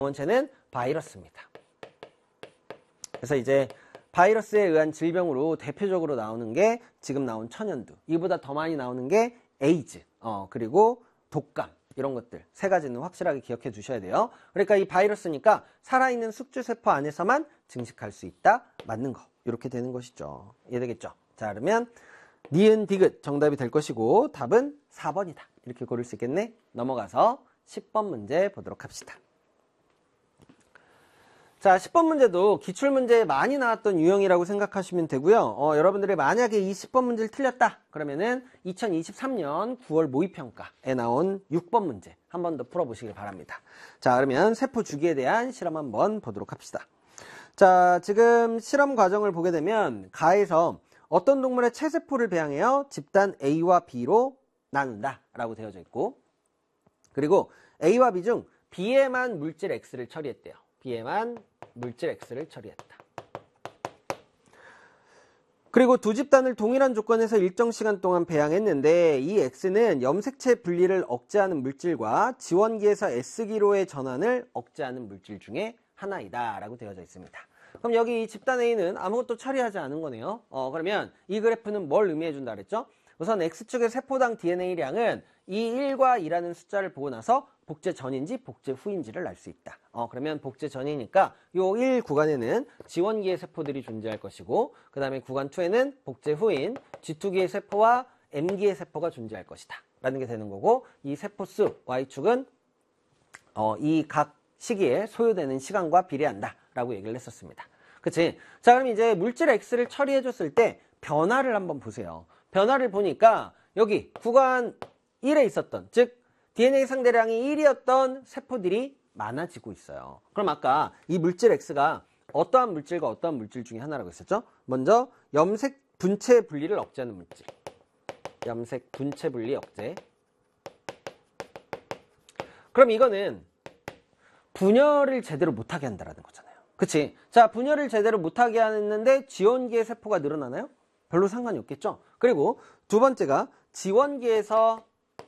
원체는 바이러스입니다. 그래서 이제 바이러스에 의한 질병으로 대표적으로 나오는 게 지금 나온 천연두, 이보다 더 많이 나오는 게 에이즈, 그리고 독감, 이런 것들 세 가지는 확실하게 기억해 두셔야 돼요. 그러니까 이 바이러스니까 살아있는 숙주세포 안에서만 증식할 수 있다, 맞는 거, 이렇게 되는 것이죠. 이해되겠죠? 자, 그러면 니은 디귿 정답이 될 것이고 답은 4번이다, 이렇게 고를 수 있겠네. 넘어가서 10번 문제 보도록 합시다. 자, 10번 문제도 기출문제에 많이 나왔던 유형이라고 생각하시면 되고요. 여러분들이 만약에 이 10번 문제를 틀렸다 그러면은 2023년 9월 모의평가에 나온 6번 문제 한 번 더 풀어보시길 바랍니다. 자, 그러면 세포 주기에 대한 실험 한번 보도록 합시다. 자, 지금 실험 과정을 보게 되면 가에서 어떤 동물의 체세포를 배양해요? 집단 A와 B로 나눈다 라고 되어져 있고, 그리고 A와 B 중 B에만 물질 X를 처리했대요. B에만 물질 X를 처리했다. 그리고 두 집단을 동일한 조건에서 일정 시간 동안 배양했는데 이 X는 염색체 분리를 억제하는 물질과 지원기에서 S기로의 전환을 억제하는 물질 중에 하나이다 라고 되어져 있습니다. 그럼 여기 이 집단 A는 아무것도 처리하지 않은 거네요. 그러면 이 그래프는 뭘 의미해 준다 그랬죠? 우선 X축의 세포당 DNA량은 이 1과 2라는 숫자를 보고 나서 복제 전인지 복제 후인지를 알 수 있다. 그러면 복제 전이니까 요 1 구간에는 지원기의 세포들이 존재할 것이고, 그 다음에 구간 2에는 복제 후인 G2기의 세포와 M기의 세포가 존재할 것이다 라는 게 되는 거고, 이 세포수 Y축은 이 각 시기에 소요되는 시간과 비례한다 라고 얘기를 했었습니다. 그치? 자, 그럼 이제 물질 X를 처리해 줬을 때 변화를 한번 보세요. 변화를 보니까 여기 구간 1에 있었던, 즉 DNA 상대량이 1이었던 세포들이 많아지고 있어요. 그럼 아까 이 물질 X가 어떠한 물질과 어떠한 물질 중에 하나라고 했었죠? 먼저 염색 분체 분리를 억제하는 물질, 염색 분체 분리 억제. 그럼 이거는 분열을 제대로 못하게 한다는 거잖아요. 그치? 자, 분열을 제대로 못하게 하는데 지원기의 세포가 늘어나나요? 별로 상관이 없겠죠? 그리고 두 번째가 지원기에서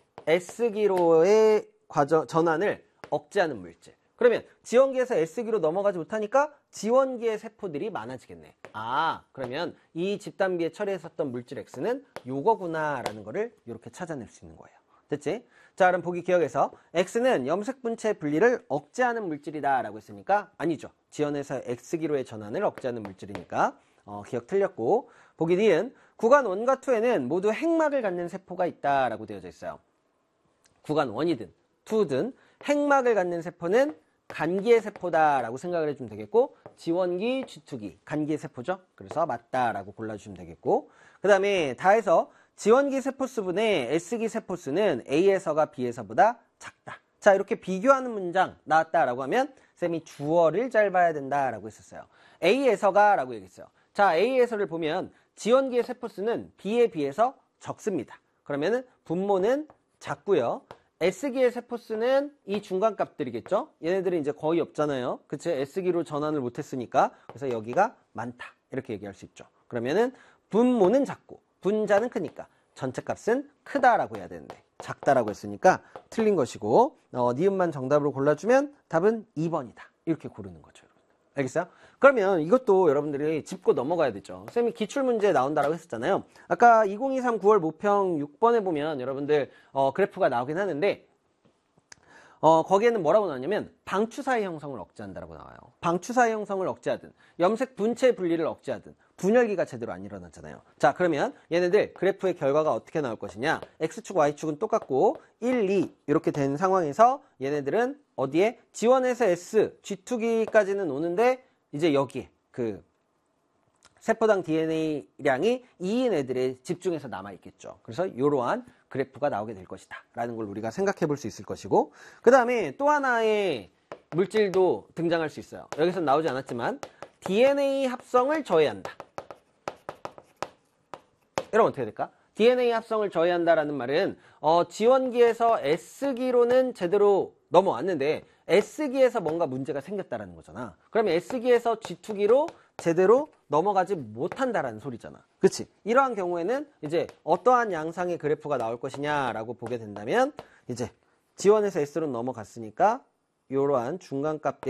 S기로의 전환을 억제하는 물질. 그러면 지원기에서 S기로 넘어가지 못하니까 지원기의 세포들이 많아지겠네. 그러면 이 집단 B에 처리했었던 물질 X는 요거구나 라는 거를 이렇게 찾아낼 수 있는 거예요. 됐지? 자, 그럼 보기 기억에서 X는 염색 분체 분리를 억제하는 물질이다 라고 했으니까 아니죠. 지원에서 X기로의 전환을 억제하는 물질이니까 기억 틀렸고, 보기 니은 구간 1과 2에는 모두 핵막을 갖는 세포가 있다 라고 되어져 있어요. 구간 1이든 2든 핵막을 갖는 세포는 간기의 세포다 라고 생각을 해주면 되겠고, 지원기, G2기, 간기의 세포죠. 그래서 맞다 라고 골라주시면 되겠고, 그 다음에 다해서 지원기 세포수분의 S기 세포수는 A에서가 B에서보다 작다. 자, 이렇게 비교하는 문장 나왔다 라고 하면 쌤이 주어를 잘 봐야 된다 라고 했었어요. A에서가 라고 얘기했어요. 자, A에서를 보면 지원기의 세포수는 B에 비해서 적습니다. 그러면은 분모는 작고요. S기의 세포수는 이 중간값들이겠죠? 얘네들이 이제 거의 없잖아요. 그치? S기로 전환을 못했으니까. 그래서 여기가 많다. 이렇게 얘기할 수 있죠. 그러면은 분모는 작고 분자는 크니까 전체 값은 크다라고 해야 되는데 작다라고 했으니까 틀린 것이고, 니은만 정답으로 골라주면 답은 2번이다. 이렇게 고르는 거죠. 알겠어요? 그러면 이것도 여러분들이 짚고 넘어가야 되죠. 쌤이 기출문제에 나온다라고 했었잖아요. 아까 2023 9월 모평 6번에 보면 여러분들 그래프가 나오긴 하는데 거기에는 뭐라고 나오냐면 방추사의 형성을 억제한다라고 나와요. 방추사의 형성을 억제하든 염색 분체 분리를 억제하든 분열기가 제대로 안 일어났잖아요. 자, 그러면 얘네들 그래프의 결과가 어떻게 나올 것이냐. X축, Y축은 똑같고 1, 2 이렇게 된 상황에서 얘네들은 어디에? 지원에서 S, G2기까지는 오는데 이제 여기에 그 세포당 DNA량이 2인 애들에 집중해서 남아있겠죠. 그래서 이러한 그래프가 나오게 될 것이다 라는 걸 우리가 생각해 볼 수 있을 것이고, 그 다음에 또 하나의 물질도 등장할 수 있어요. 여기서는 나오지 않았지만 DNA 합성을 저해한다. 이러면 어떻게 될까? DNA 합성을 저해한다라는 말은 지원기에서 S기로는 제대로 넘어왔는데 S기에서 뭔가 문제가 생겼다라는 거잖아. 그러면 S기에서 G2기로 제대로 넘어가지 못한다라는 소리잖아. 그치? 이러한 경우에는 이제 어떠한 양상의 그래프가 나올 것이냐라고 보게 된다면 이제 지원에서 S로 넘어갔으니까 이러한 중간값들이